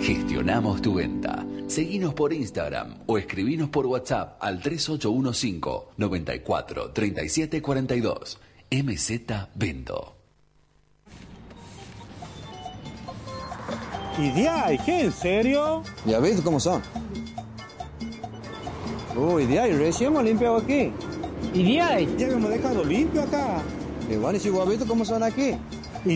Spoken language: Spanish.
Gestionamos tu venta. Seguinos por Instagram o escribinos por WhatsApp al 3815 94 37 42. MZ Vendo. ¿Y de qué? ¿En serio? Ya ves cómo son. Uy, de ahí, recién hemos limpiado aquí. ¿Y de ahí? Ya hemos dejado limpio acá. Y bueno, y si vos has visto cómo son aquí.